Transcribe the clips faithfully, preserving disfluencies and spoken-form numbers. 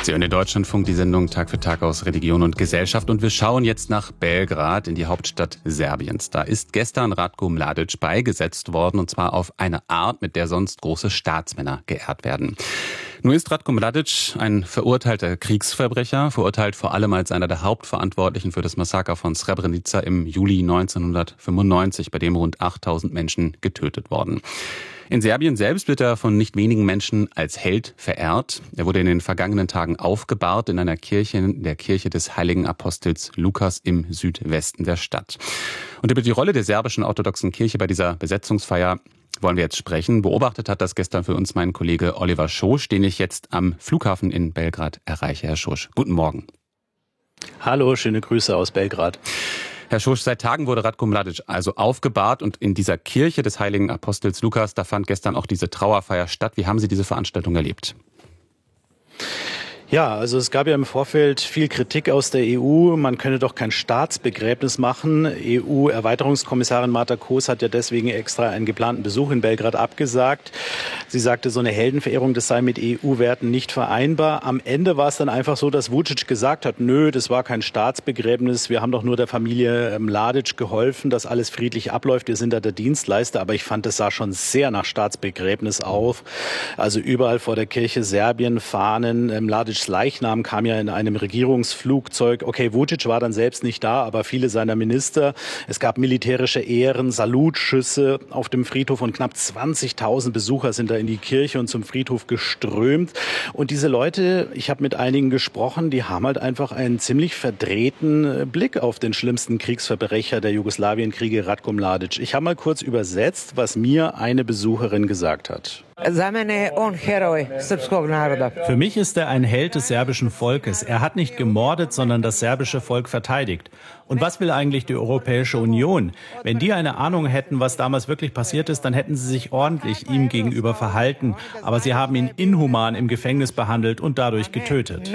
Sie hören den Deutschlandfunk, die Sendung Tag für Tag aus Religion und Gesellschaft. Und wir schauen jetzt nach Belgrad in die Hauptstadt Serbiens. Da ist gestern Ratko Mladic beigesetzt worden, und zwar auf eine Art, mit der sonst große Staatsmänner geehrt werden. Nun ist Ratko Mladic ein verurteilter Kriegsverbrecher, verurteilt vor allem als einer der Hauptverantwortlichen für das Massaker von Srebrenica im Juli neunzehnhundertfünfundneunzig, bei dem rund achttausend Menschen getötet wurden. In Serbien selbst wird er von nicht wenigen Menschen als Held verehrt. Er wurde in den vergangenen Tagen aufgebahrt in einer Kirche, in der Kirche des heiligen Apostels Lukas im Südwesten der Stadt. Und über die Rolle der serbischen orthodoxen Kirche bei dieser Besetzungsfeier wollen wir jetzt sprechen. Beobachtet hat das gestern für uns mein Kollege Oliver Schosch, den ich jetzt am Flughafen in Belgrad erreiche. Herr Schosch, guten Morgen. Hallo, schöne Grüße aus Belgrad. Herr Schosch, seit Tagen wurde Ratko Mladic also aufgebahrt, und in dieser Kirche des heiligen Apostels Lukas, da fand gestern auch diese Trauerfeier statt. Wie haben Sie diese Veranstaltung erlebt? Ja, also es gab ja im Vorfeld viel Kritik aus der E U. Man könne doch kein Staatsbegräbnis machen. E U-Erweiterungskommissarin Marta Koos hat ja deswegen extra einen geplanten Besuch in Belgrad abgesagt. Sie sagte, so eine Heldenverehrung, das sei mit E U-Werten nicht vereinbar. Am Ende war es dann einfach so, dass Vučić gesagt hat, nö, das war kein Staatsbegräbnis. Wir haben doch nur der Familie Mladic geholfen, dass alles friedlich abläuft. Wir sind da der Dienstleister. Aber ich fand, das sah schon sehr nach Staatsbegräbnis auf. Also überall vor der Kirche Serbien Fahnen. Mladic Leichnam kam ja in einem Regierungsflugzeug. Okay, Vučić war dann selbst nicht da, aber viele seiner Minister. Es gab militärische Ehren, Salutschüsse auf dem Friedhof, und knapp zwanzigtausend Besucher sind da in die Kirche und zum Friedhof geströmt. Und diese Leute, ich habe mit einigen gesprochen, die haben halt einfach einen ziemlich verdrehten Blick auf den schlimmsten Kriegsverbrecher der Jugoslawienkriege, Ratko Mladic. Ich habe mal kurz übersetzt, was mir eine Besucherin gesagt hat. Für mich ist er ein Held des serbischen Volkes. Er hat nicht gemordet, sondern das serbische Volk verteidigt. Und was will eigentlich die Europäische Union? Wenn die eine Ahnung hätten, was damals wirklich passiert ist, dann hätten sie sich ordentlich ihm gegenüber verhalten. Aber sie haben ihn inhuman im Gefängnis behandelt und dadurch getötet.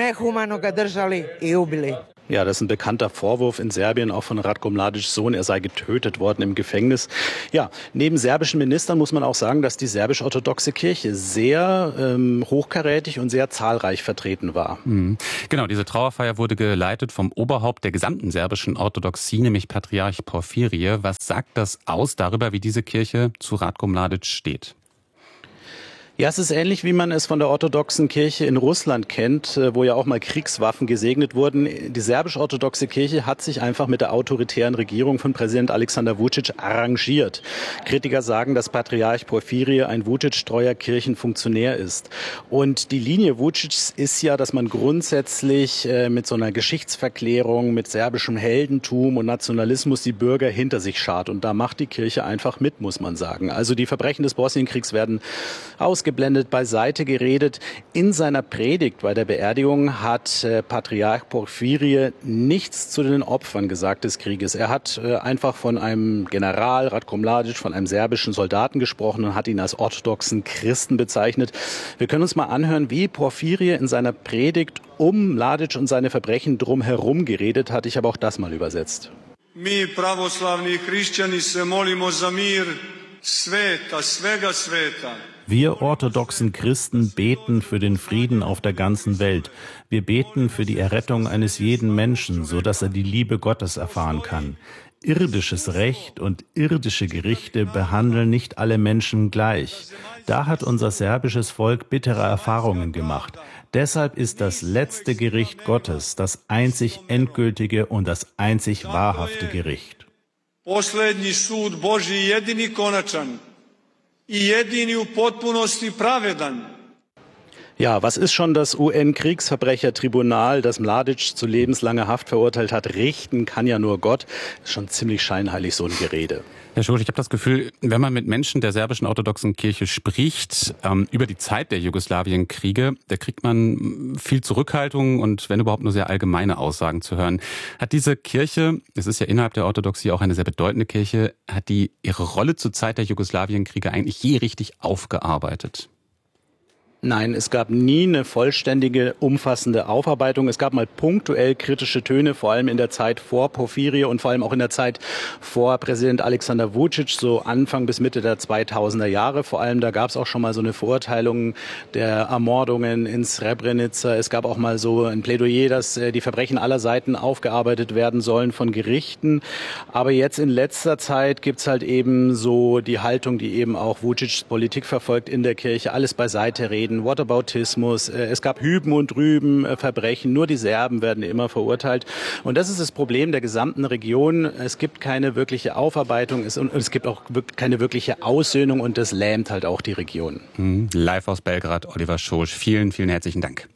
Ja, das ist ein bekannter Vorwurf in Serbien, auch von Ratko Mladics Sohn. Er sei getötet worden im Gefängnis. Ja, neben serbischen Ministern muss man auch sagen, dass die serbisch-orthodoxe Kirche sehr ähm, hochkarätig und sehr zahlreich vertreten war. Mhm. Genau, diese Trauerfeier wurde geleitet vom Oberhaupt der gesamten serbischen Orthodoxie, nämlich Patriarch Porphyrie. Was sagt das aus darüber, wie diese Kirche zu Ratko Mladic steht? Ja, es ist ähnlich, wie man es von der orthodoxen Kirche in Russland kennt, wo ja auch mal Kriegswaffen gesegnet wurden. Die serbisch-orthodoxe Kirche hat sich einfach mit der autoritären Regierung von Präsident Alexander Vučić arrangiert. Kritiker sagen, dass Patriarch Porphyrie ein Vučić-treuer Kirchenfunktionär ist. Und die Linie Vučićs ist ja, dass man grundsätzlich mit so einer Geschichtsverklärung, mit serbischem Heldentum und Nationalismus die Bürger hinter sich schart. Und da macht die Kirche einfach mit, muss man sagen. Also die Verbrechen des Bosnienkriegs werden aus Ausgeblendet, beiseite geredet. In seiner Predigt bei der Beerdigung hat äh, Patriarch Porphyrie nichts zu den Opfern gesagt des Krieges. Er hat äh, einfach von einem General, Ratko Mladic, von einem serbischen Soldaten gesprochen und hat ihn als orthodoxen Christen bezeichnet. Wir können uns mal anhören, wie Porphyrie in seiner Predigt um Mladic und seine Verbrechen drumherum geredet hat. Ich habe auch das mal übersetzt. Mi pravoslavni hrišćani se molimo za mir sveta, svega sveta. Wir orthodoxen Christen beten für den Frieden auf der ganzen Welt. Wir beten für die Errettung eines jeden Menschen, so dass er die Liebe Gottes erfahren kann. Irdisches Recht und irdische Gerichte behandeln nicht alle Menschen gleich. Da hat unser serbisches Volk bittere Erfahrungen gemacht. Deshalb ist das letzte Gericht Gottes das einzig endgültige und das einzig wahrhafte Gericht. Poslednji sud Božji jedini konačan. Ja, was ist schon das U N-Kriegsverbrechertribunal, das Mladic zu lebenslanger Haft verurteilt hat? Richten kann ja nur Gott. Ist schon ziemlich scheinheilig, so ein Gerede. Herr Schosch, ich habe das Gefühl, wenn man mit Menschen der serbischen orthodoxen Kirche spricht, ähm, über die Zeit der Jugoslawienkriege, da kriegt man viel Zurückhaltung und wenn überhaupt nur sehr allgemeine Aussagen zu hören. Hat diese Kirche, es ist ja innerhalb der Orthodoxie auch eine sehr bedeutende Kirche, hat die ihre Rolle zur Zeit der Jugoslawienkriege eigentlich je richtig aufgearbeitet? Nein, es gab nie eine vollständige, umfassende Aufarbeitung. Es gab mal punktuell kritische Töne, vor allem in der Zeit vor Porfirio und vor allem auch in der Zeit vor Präsident Alexander Vučić, so Anfang bis Mitte der zweitausender Jahre. Vor allem, da gab es auch schon mal so eine Verurteilung der Ermordungen in Srebrenica. Es gab auch mal so ein Plädoyer, dass die Verbrechen aller Seiten aufgearbeitet werden sollen von Gerichten. Aber jetzt in letzter Zeit gibt's halt eben so die Haltung, die eben auch Vučićs Politik verfolgt in der Kirche, alles beiseite reden. Whataboutismus, es gab Hüben und Drüben, Verbrechen, nur die Serben werden immer verurteilt. Und das ist das Problem der gesamten Region. Es gibt keine wirkliche Aufarbeitung es, und es gibt auch keine wirkliche Aussöhnung und das lähmt halt auch die Region. Live aus Belgrad, Oliver Schosch. Vielen, vielen herzlichen Dank.